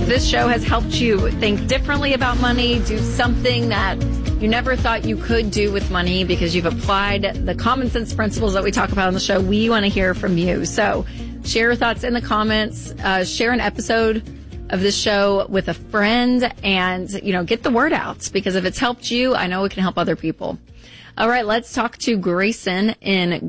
this show has helped you think differently about money, do something that you never thought you could do with money because you've applied the common sense principles that we talk about on the show, we want to hear from you. So share your thoughts in the comments, share an episode of this show with a friend, and, get the word out, because if it's helped you, I know it can help other people. All right, let's talk to Grayson in